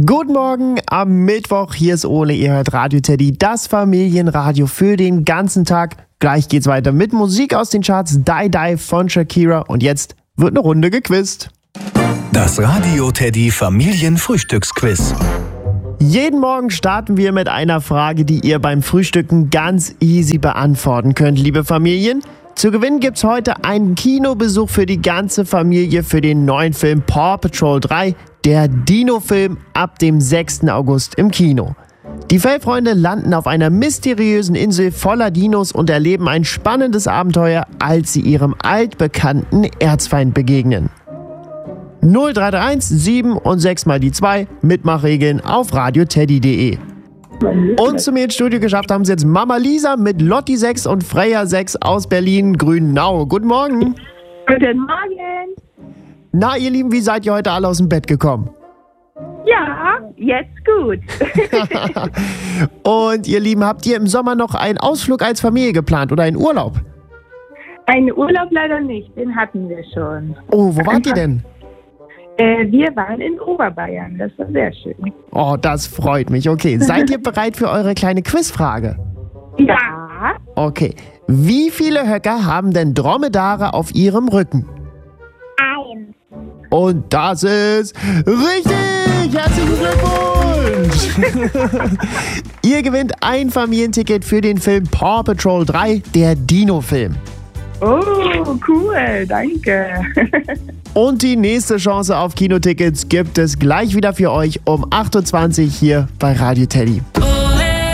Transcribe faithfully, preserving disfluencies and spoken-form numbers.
Guten Morgen am Mittwoch, hier ist Ole, ihr hört Radio Teddy, das Familienradio für den ganzen Tag. Gleich geht's weiter mit Musik aus den Charts, Die Die von Shakira und jetzt wird eine Runde gequizt. Das Radio Teddy Familienfrühstücksquiz. Jeden Morgen starten wir mit einer Frage, die ihr beim Frühstücken ganz easy beantworten könnt, liebe Familien. Zu gewinnen gibt's heute einen Kinobesuch für die ganze Familie für den neuen Film Paw Patrol drei, der Dino-Film ab dem sechsten August im Kino. Die Fellfreunde landen auf einer mysteriösen Insel voller Dinos und erleben ein spannendes Abenteuer, als sie ihrem altbekannten Erzfeind begegnen. null drei drei eins sieben und sechs mal die zwei, Mitmachregeln auf radioteddy punkt de. Und zu mir ins Studio geschafft haben sie jetzt Mama Lisa mit Lotti sechs und Freya sechs aus Berlin-Grünau. Guten Morgen. Guten Morgen. Na, ihr Lieben, wie seid ihr heute alle aus dem Bett gekommen? Ja, jetzt gut. Und ihr Lieben, habt ihr im Sommer noch einen Ausflug als Familie geplant oder einen Urlaub? Einen Urlaub leider nicht, den hatten wir schon. Oh, wo wart ihr denn? Äh, wir waren in Oberbayern, das war sehr schön. Oh, das freut mich. Okay, seid ihr bereit für eure kleine Quizfrage? Ja. Okay, wie viele Höcker haben denn Dromedare auf ihrem Rücken? Eins. Und das ist richtig! Herzlichen Glückwunsch! Ihr gewinnt ein Familienticket für den Film Paw Patrol drei, der Dino-Film. Oh, cool, danke. Und die nächste Chance auf Kinotickets gibt es gleich wieder für euch um acht Uhr zwanzig hier bei Radio Teddy.